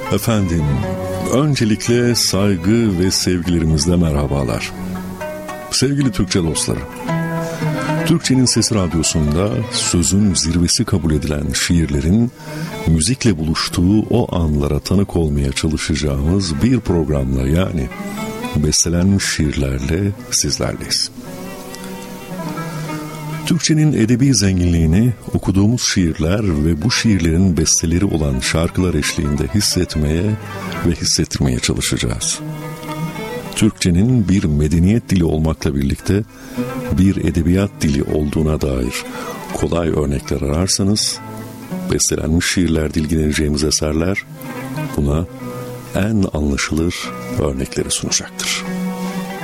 Efendim, öncelikle saygı ve sevgilerimizle merhabalar. Sevgili Türkçe dostları, Türkçenin Sesi Radyosu'nda sözün zirvesi kabul edilen şiirlerin müzikle buluştuğu o anlara tanık olmaya çalışacağımız bir programla, yani bestelenmiş şiirlerle sizlerleyiz. Türkçenin edebi zenginliğini okuduğumuz şiirler ve bu şiirlerin besteleri olan şarkılar eşliğinde hissetmeye ve hissettirmeye çalışacağız. Türkçenin bir medeniyet dili olmakla birlikte bir edebiyat dili olduğuna dair kolay örnekler ararsanız, bestelenmiş şiirlerde ilgileneceğimiz eserler buna en anlaşılır örnekleri sunacaktır.